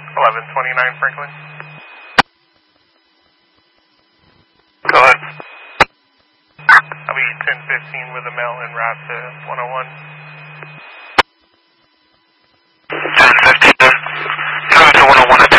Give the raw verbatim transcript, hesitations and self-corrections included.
eleven twenty-nine Franklin. Go ahead. I'll be ten fifteen with a mail en route to one oh one.